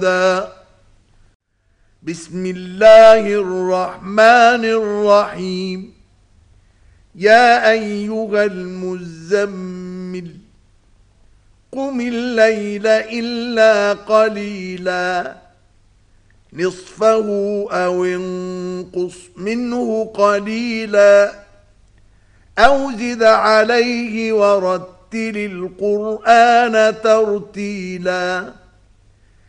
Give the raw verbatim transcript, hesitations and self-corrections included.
بسم الله الرحمن الرحيم يا أيها المزمل قم الليل إلا قليلا نصفه أو انقص منه قليلا أو زد عليه ورتل القرآن ترتيلا